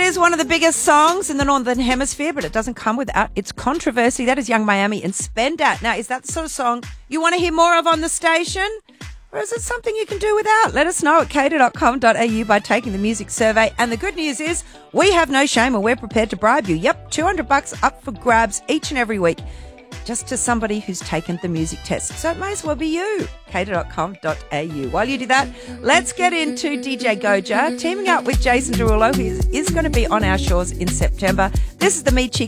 is one of the biggest songs in the Northern Hemisphere, but it doesn't come without its controversy. That is Young Miami and Spend Dat. Now, is that the sort of song you want to hear more of on the station? Or is it something you can do without? Let us know at cater.com.au by taking the music survey. And the good news is we have no shame and we're prepared to bribe you. Yep, $200 up for grabs each and every week, just to somebody who's taken the music test. So it may as well be you. Cater.com.au. While you do that, let's get into DJ Goja teaming up with Jason Derulo, who is going to be on our shores in September. This is the Me Cheek